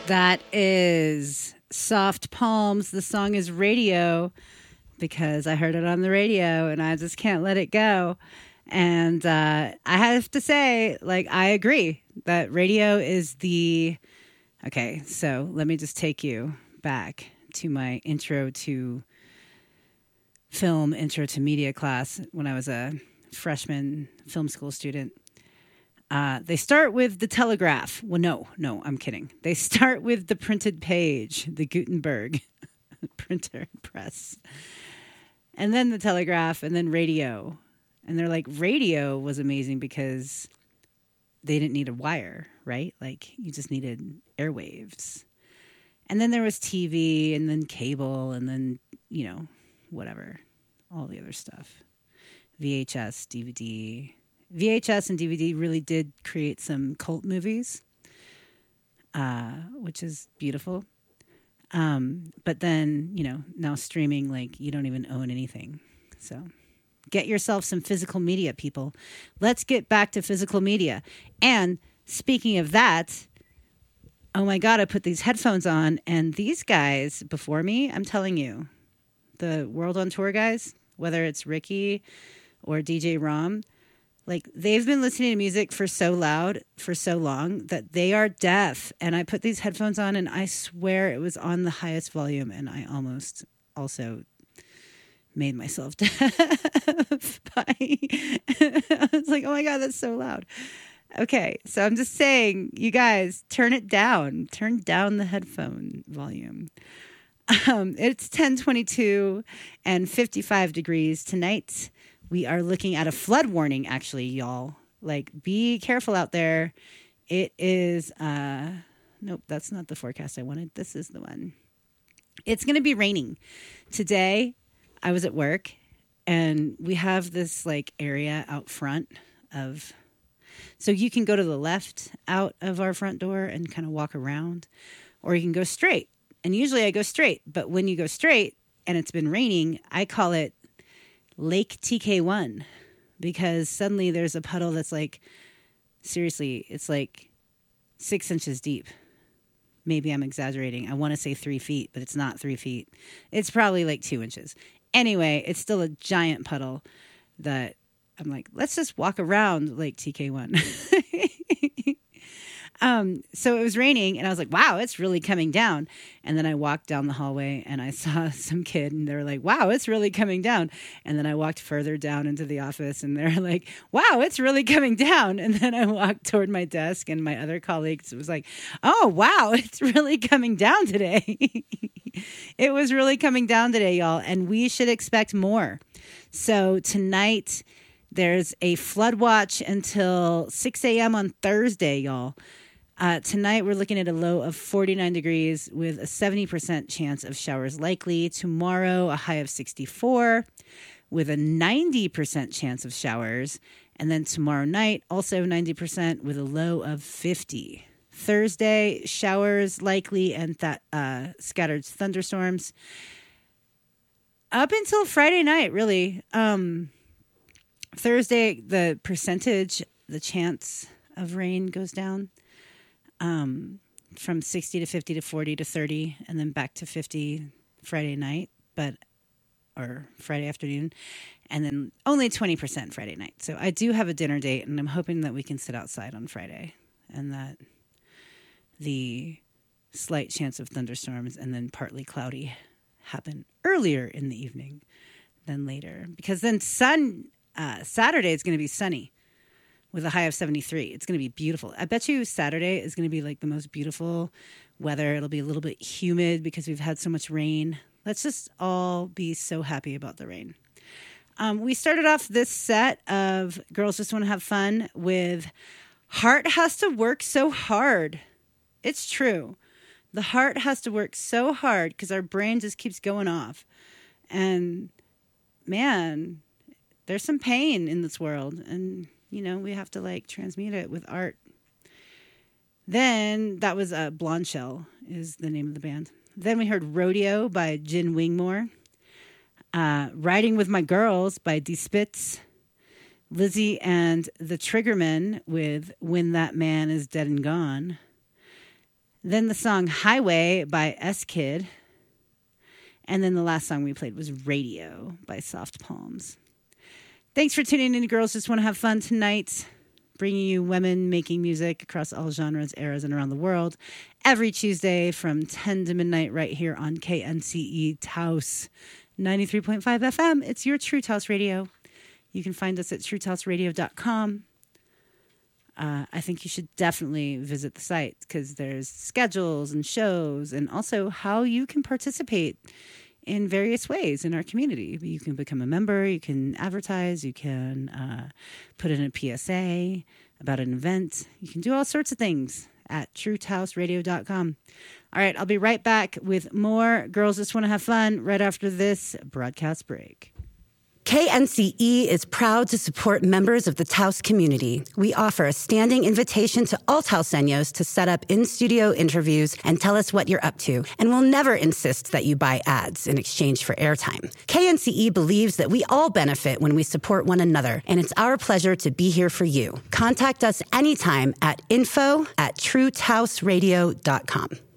That is Soft Palms. The song is Radio because I heard it on the radio and I just can't let it go. And I have to say, like, I agree that radio is the... Okay, so let me just take you back to my intro to film, intro to media class when I was a freshman film school student. They start with the telegraph. Well, no, I'm kidding. They start with the printed page, the Gutenberg printer press. And then the telegraph, and then radio. And they're like, radio was amazing because they didn't need a wire, right? Like, you just needed airwaves. And then there was TV, and then cable, and then, you know, whatever, all the other stuff. VHS, DVD. VHS and DVD really did create some cult movies, which is beautiful. But then, you know, now streaming, like, you don't even own anything. So get yourself some physical media, people. Let's get back to physical media. And speaking of that, oh my God, I put these headphones on, and these guys before me, I'm telling you, the World on Tour guys, whether it's Ricky or DJ Rom, like, they've been listening to music for so loud for so long that they are deaf. And I put these headphones on, and I swear it was on the highest volume, and I almost also made myself deaf. I was like, oh my God, that's so loud. Okay, so I'm just saying, you guys, turn it down. Turn down the headphone volume. It's 10:22 and 55 degrees tonight. We are looking at a flood warning, actually, y'all. Like, be careful out there. It is, nope, that's not the forecast I wanted. This is the one. It's going to be raining. Today, I was at work, and we have this, like, area out front of... So you can go to the left out of our front door and kind of walk around, or you can go straight. And usually I go straight, but when you go straight and it's been raining, I call it Lake TK1, because suddenly there's a puddle that's like, seriously, it's like 6 inches deep. Maybe I'm exaggerating. I want to say 3 feet, but it's not 3 feet. It's probably like 2 inches. Anyway, it's still a giant puddle that I'm like, let's just walk around Lake TK1. So it was raining, and I was like, wow, it's really coming down. And then I walked down the hallway, and I saw some kid, and they were like, wow, it's really coming down. And then I walked further down into the office, and they're like, wow, it's really coming down. And then I walked toward my desk, and my other colleagues was like, oh, wow, it's really coming down today. It was really coming down today, y'all, and we should expect more. So tonight, there's a flood watch until 6 a.m. on Thursday, y'all. Tonight, we're looking at a low of 49 degrees with a 70% chance of showers likely. Tomorrow, a high of 64 with a 90% chance of showers. And then tomorrow night, also 90% with a low of 50. Thursday, showers likely and scattered thunderstorms. Up until Friday night, really. Thursday, the chance of rain goes down. From 60 to 50 to 40 to 30, and then back to 50 Friday night, or Friday afternoon, and then only 20% Friday night. So I do have a dinner date, and I'm hoping that we can sit outside on Friday, and that the slight chance of thunderstorms and then partly cloudy happen earlier in the evening than later, because then Saturday is going to be sunny with a high of 73. It's going to be beautiful. I bet you Saturday is going to be like the most beautiful weather. It'll be a little bit humid because we've had so much rain. Let's just all be so happy about the rain. We started off this set of Girls Just Want to Have Fun with Heart Has to Work So Hard. It's true. The heart has to work so hard because our brain just keeps going off. And man, there's some pain in this world, and you know, we have to like transmute it with art. Then that was Blonde Shell is the name of the band. Then we heard Rodeo by Jen Wingmore. Riding with My Girls by D Spitz. Lizzie and the Triggermen with When That Man Is Dead and Gone. Then the song Highway by S-Kid. And then the last song we played was Radio by Soft Palms. Thanks for tuning in to Girls Just Want to Have Fun tonight, bringing you women making music across all genres, eras, and around the world every Tuesday from 10 to midnight right here on KNCE Taos 93.5 FM. It's your True Taos Radio. You can find us at truetaosradio.com. I think you should definitely visit the site because there's schedules and shows and also how you can participate in various ways in our community. You can become a member, you can advertise, you can put in a PSA about an event. You can do all sorts of things at truetaosradio.com. All right, I'll be right back with more Girls Just Want to Have Fun right after this broadcast break. KNCE is proud to support members of the Taos community. We offer a standing invitation to all Taoseños to set up in-studio interviews and tell us what you're up to, and we'll never insist that you buy ads in exchange for airtime. KNCE believes that we all benefit when we support one another, and it's our pleasure to be here for you. Contact us anytime at info@truetaosradio.com.